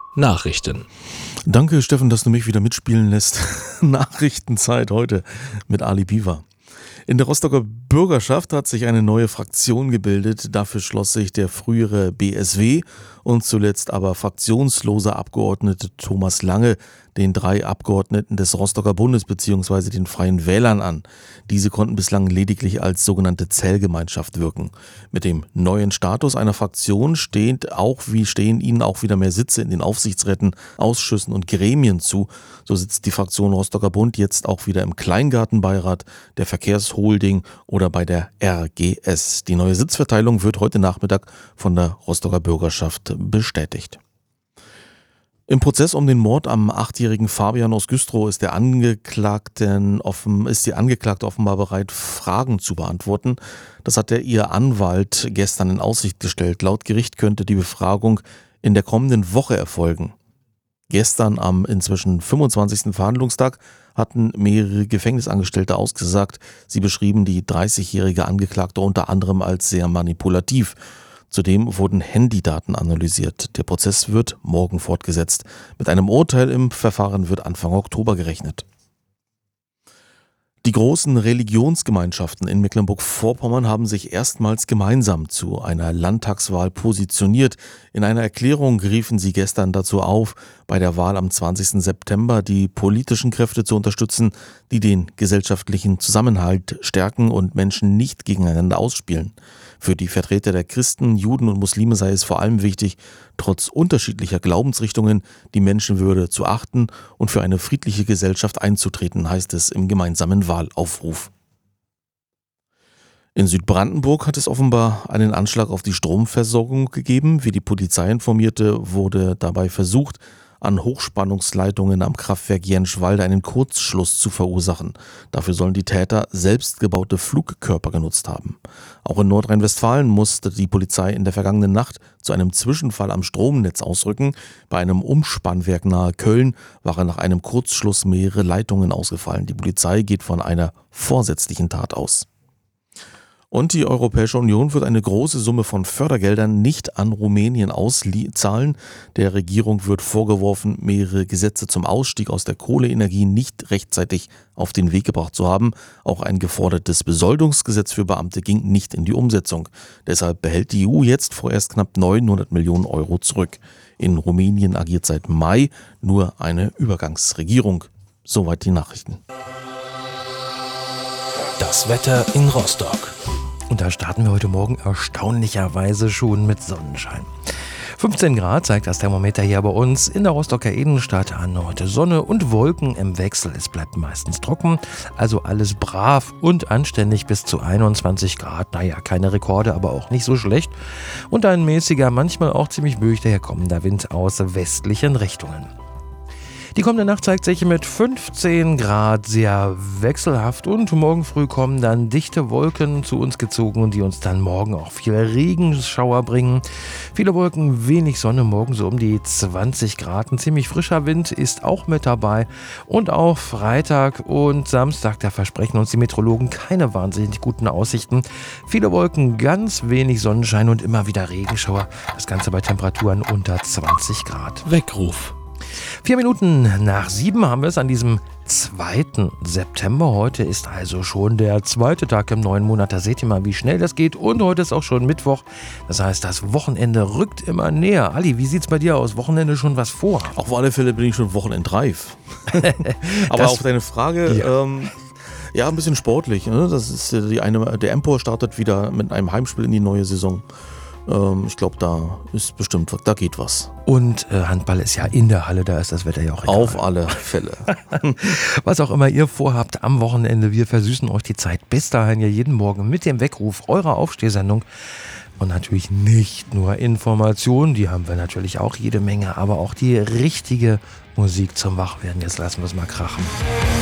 Nachrichten. Danke, Steffen, dass du mich wieder mitspielen lässt. Nachrichtenzeit heute mit Ali Biwa. In der Rostocker Bürgerschaft hat sich eine neue Fraktion gebildet. Dafür schloss sich der frühere BSW und zuletzt aber fraktionslose Abgeordnete Thomas Lange den 3 Abgeordneten des Rostocker Bundes bzw. den Freien Wählern an. Diese konnten bislang lediglich als sogenannte Zellgemeinschaft wirken. Mit dem neuen Status einer Fraktion stehen ihnen auch wieder mehr Sitze in den Aufsichtsräten, Ausschüssen und Gremien zu. So sitzt die Fraktion Rostocker Bund jetzt auch wieder im Kleingartenbeirat, der Verkehrsholding oder bei der RGS. Die neue Sitzverteilung wird heute Nachmittag von der Rostocker Bürgerschaft bestätigt. Im Prozess um den Mord am 8-jährigen Fabian aus Güstrow ist die Angeklagte offenbar bereit, Fragen zu beantworten. Das hat ihr Anwalt gestern in Aussicht gestellt. Laut Gericht könnte die Befragung in der kommenden Woche erfolgen. Gestern am inzwischen 25. Verhandlungstag hatten mehrere Gefängnisangestellte ausgesagt. Sie beschrieben die 30-jährige Angeklagte unter anderem als sehr manipulativ. Zudem wurden Handydaten analysiert. Der Prozess wird morgen fortgesetzt. Mit einem Urteil im Verfahren wird Anfang Oktober gerechnet. Die großen Religionsgemeinschaften in Mecklenburg-Vorpommern haben sich erstmals gemeinsam zu einer Landtagswahl positioniert. In einer Erklärung riefen sie gestern dazu auf, bei der Wahl am 20. September die politischen Kräfte zu unterstützen, die den gesellschaftlichen Zusammenhalt stärken und Menschen nicht gegeneinander ausspielen. Für die Vertreter der Christen, Juden und Muslime sei es vor allem wichtig, trotz unterschiedlicher Glaubensrichtungen die Menschenwürde zu achten und für eine friedliche Gesellschaft einzutreten, heißt es im gemeinsamen Wahlaufruf. In Südbrandenburg hat es offenbar einen Anschlag auf die Stromversorgung gegeben. Wie die Polizei informierte, wurde dabei versucht, an Hochspannungsleitungen am Kraftwerk Jenschwalde einen Kurzschluss zu verursachen. Dafür sollen die Täter selbstgebaute Flugkörper genutzt haben. Auch in Nordrhein-Westfalen musste die Polizei in der vergangenen Nacht zu einem Zwischenfall am Stromnetz ausrücken. Bei einem Umspannwerk nahe Köln waren nach einem Kurzschluss mehrere Leitungen ausgefallen. Die Polizei geht von einer vorsätzlichen Tat aus. Und die Europäische Union wird eine große Summe von Fördergeldern nicht an Rumänien auszahlen. Der Regierung wird vorgeworfen, mehrere Gesetze zum Ausstieg aus der Kohleenergie nicht rechtzeitig auf den Weg gebracht zu haben. Auch ein gefordertes Besoldungsgesetz für Beamte ging nicht in die Umsetzung. Deshalb behält die EU jetzt vorerst knapp 900 Millionen Euro zurück. In Rumänien agiert seit Mai nur eine Übergangsregierung. Soweit die Nachrichten. Das Wetter in Rostock. Und da starten wir heute Morgen erstaunlicherweise schon mit Sonnenschein. 15 Grad zeigt das Thermometer hier bei uns in der Rostocker Innenstadt an. Heute Sonne und Wolken im Wechsel. Es bleibt meistens trocken, also alles brav und anständig bis zu 21 Grad. Naja, keine Rekorde, aber auch nicht so schlecht. Und ein mäßiger, manchmal auch ziemlich böig daherkommender Wind aus westlichen Richtungen. Die kommende Nacht zeigt sich mit 15 Grad sehr wechselhaft und morgen früh kommen dann dichte Wolken zu uns gezogen, die uns dann morgen auch viele Regenschauer bringen. Viele Wolken, wenig Sonne, morgen so um die 20 Grad. Ein ziemlich frischer Wind ist auch mit dabei. Und auch Freitag und Samstag, da versprechen uns die Meteorologen keine wahnsinnig guten Aussichten. Viele Wolken, ganz wenig Sonnenschein und immer wieder Regenschauer. Das Ganze bei Temperaturen unter 20 Grad. Weckruf. 4 Minuten nach 7 haben wir es an diesem 2. September. Heute ist also schon der 2. Tag im neuen Monat. Da seht ihr mal, wie schnell das geht. Und heute ist auch schon Mittwoch. Das heißt, das Wochenende rückt immer näher. Ali, wie sieht's bei dir aus? Wochenende schon was vor? Auf alle Fälle bin ich schon wochenendreif. Aber auf deine Frage... Ja. Ein bisschen sportlich. Ne? Das ist der Empor startet wieder mit einem Heimspiel in die neue Saison. Ich glaube, da geht was. Und Handball ist ja in der Halle, da ist das Wetter ja auch egal. Auf alle Fälle. Was auch immer ihr vorhabt am Wochenende, wir versüßen euch die Zeit. Bis dahin ja jeden Morgen mit dem Weckruf eurer Aufstehsendung. Und natürlich nicht nur Informationen, die haben wir natürlich auch jede Menge, aber auch die richtige Musik zum Wachwerden. Jetzt lassen wir es mal krachen.